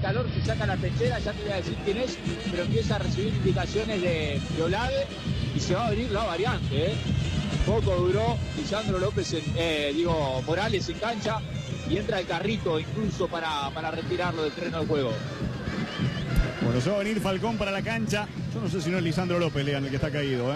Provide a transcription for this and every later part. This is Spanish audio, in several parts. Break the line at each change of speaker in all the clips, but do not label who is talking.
el calor, se saca la pechera, ya te voy a decir quién es, pero empieza a recibir indicaciones de Olave y se va a venir la variante, Poco duró Lisandro López, Morales en cancha y entra el Carrito incluso para retirarlo del terreno de juego.
Bueno, se va a venir Falcón para la cancha. Yo no sé si no es Lisandro López, Lean, el que está caído,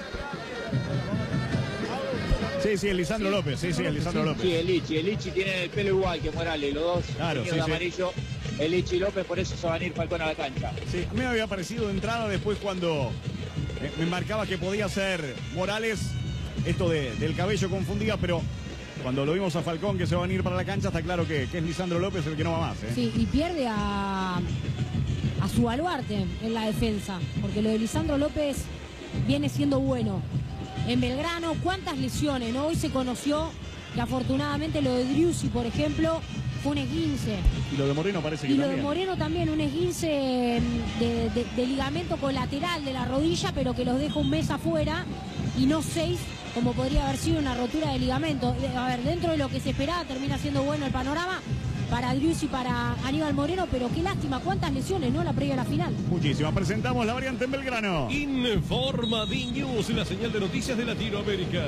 Sí, es Lisandro López, sí, es Lisandro López.
Sí, el Lichi tiene el pelo igual que Morales, los dos,
claro,
de amarillo. El Lichi López, por eso se va a venir Falcón a la cancha.
Sí, a mí me había parecido de entrada después cuando me marcaba que podía ser Morales. Esto del cabello confundía, pero cuando lo vimos a Falcón que se va a venir para la cancha, está claro que es Lisandro López el que no va más.
Sí, y pierde a su baluarte en la defensa, porque lo de Lisandro López viene siendo bueno. En Belgrano, ¿cuántas lesiones? ¿No? Hoy se conoció que afortunadamente lo de Driussi, por ejemplo, fue un esguince.
Y lo de Moreno parece que también.
Y lo de Moreno también, un esguince de ligamento colateral de la rodilla, pero que los deja un mes afuera y no 6, como podría haber sido una rotura de ligamento. A ver, dentro de lo que se esperaba termina siendo bueno el panorama para Driussi y para Aníbal Moreno, pero qué lástima, cuántas lesiones, ¿no? La previa a la final.
Muchísimas. Presentamos la variante en Belgrano.
Informa D-News, la señal de noticias de Latinoamérica.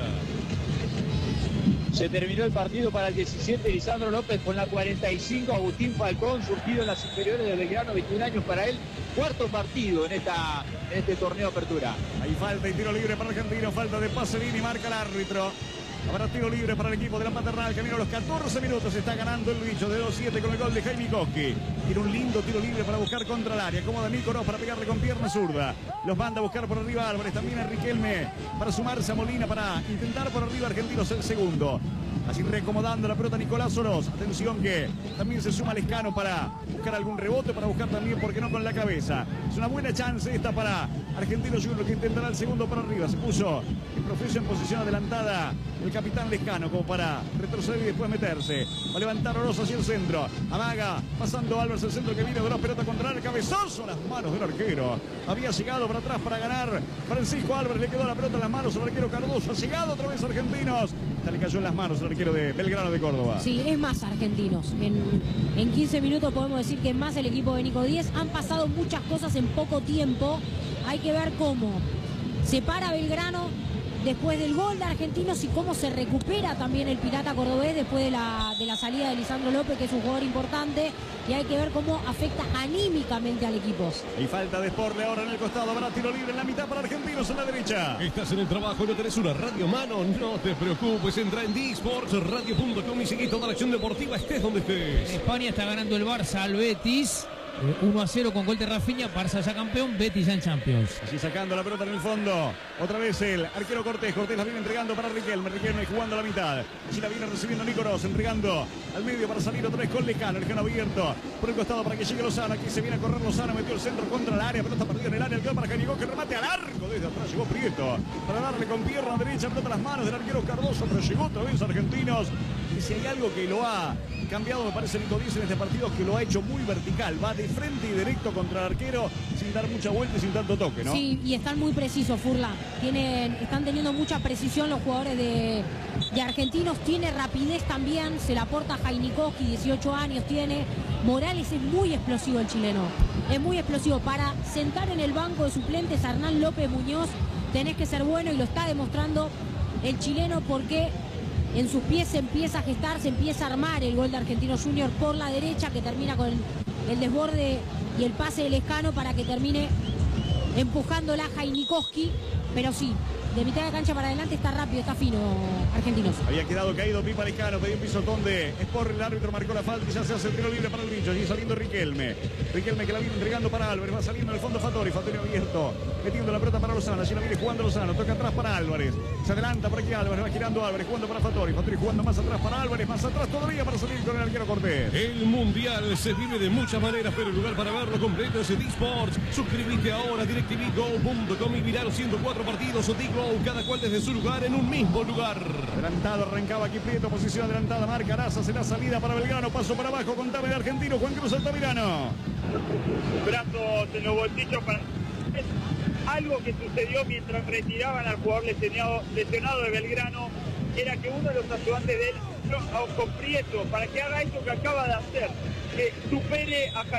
Se terminó el partido para el 17, Lisandro López con la 45, Agustín Falcón, surgido en las inferiores de Belgrano, 21 años para él, cuarto partido en este torneo de apertura.
Hay falta y tiro libre para Argentino, falta de Pasolini y marca el árbitro. Habrá tiro libre para el equipo de la Paternal. Camino a los 14 minutos. Está ganando el bicho de 2-7 con el gol de Jaime Koski. Tiene un lindo tiro libre para buscar contra el área. Acomoda Nicolás para pegarle con pierna zurda. Los manda a buscar por arriba Álvarez. También a Riquelme para sumarse a Molina para intentar por arriba Argentinos el segundo. Así reacomodando la pelota Nicolás Oroz. Atención que también se suma Lescano para buscar algún rebote, para buscar también, ¿por qué no?, con la cabeza. Es una buena chance esta para Argentinos Juniors, que intentará el segundo por arriba. Se puso el Profeso en posición adelantada el capitán Lescano como para retroceder y después meterse. Va a levantar Oroz hacia el centro. Amaga, pasando Álvarez el centro que viene de la pelota contra el cabezazo a las manos del arquero. Había llegado para atrás para ganar Francisco Álvarez. Le quedó la pelota en las manos al arquero Cardoso. Ha llegado otra vez Argentinos. Le cayó en las manos el arquero de Belgrano de Córdoba.
Sí, es más Argentinos. En 15 minutos podemos decir que es más el equipo de Nico Díez. Han pasado muchas cosas en poco tiempo. Hay que ver cómo se para Belgrano después del gol de Argentinos y cómo se recupera también el Pirata Cordobés después de la salida de Lisandro López, que es un jugador importante, y hay que ver cómo afecta anímicamente al equipo.
Y falta de Sporle ahora en el costado, habrá tiro libre en la mitad para Argentinos en la derecha.
Estás en el trabajo, no tenés una radio a mano, no te preocupes, entra en dsportsradio.com y seguí toda la acción deportiva, estés donde estés.
España está ganando el Barça al Betis. 1-0 con gol de Rafinha, Barça ya campeón, Betis ya en Champions.
Así sacando la pelota en el fondo. Otra vez el arquero Cortés la viene entregando para Riquelme jugando a la mitad. Allí la viene recibiendo Nicolás, entregando al medio para salir otra vez con Lescano abierto por el costado para que llegue Lozano. Aquí se viene a correr Lozano, metió el centro contra el área, pelota perdida en el área, el gol para Jaime Koski, remate al arco, desde atrás llegó Prieto para darle con pierna derecha, pelota a las manos del arquero Cardoso, pero llegó otra vez Argentinos. Y si hay algo que lo ha cambiado, me parece, Nico Díez en este partido, que lo ha hecho muy vertical, va de frente y directo contra el arquero sin dar mucha vuelta y sin tanto toque, ¿no?
Sí, y están muy precisos, Furla. Están teniendo mucha precisión los jugadores de Argentinos. Tiene rapidez también, se la aporta Jaime Koski, 18 años tiene. Morales es muy explosivo el chileno, es muy explosivo. Para sentar en el banco de suplentes a Hernán López Muñoz tenés que ser bueno, y lo está demostrando el chileno, porque en sus pies se empieza a gestar, se empieza a armar el gol de Argentinos Juniors por la derecha, que termina con el desborde y el pase de Lescano para que termine empujándola Jaime Koski. Pero sí, de mitad de cancha para adelante está rápido, está fino Argentinos.
Había quedado caído Pipa Lescano, pedía un pisotón de Sport, el árbitro marcó la falta y ya se hace el tiro libre para el bicho. Allí saliendo Riquelme que la viene entregando para Álvarez, va saliendo en el fondo Fattori abierto, metiendo la pelota para Lozano, allí la viene jugando Lozano, toca atrás para Álvarez, se adelanta por aquí Álvarez, va girando Álvarez, jugando para Fattori jugando más atrás para Álvarez, más atrás todavía para salir con el arquero Cortés.
El Mundial se vive de muchas maneras, pero el lugar para verlo completo es D-Sports. Suscríbete ahora a DirecTVGo.com y mirá los 104 partidos o D-Go, cada cual desde su lugar en un mismo lugar.
Adelantado, arrancaba aquí Prieto, posición adelantada, marca Araza, será salida para Belgrano, paso para abajo, contame el argentino, Juan Cruz Altamirano.
Brazos en los bolsillos para... Algo que sucedió mientras retiraban al jugador lesionado de Belgrano era que uno de los ayudantes de él con Prieto, para que haga esto que acaba de hacer, que supere a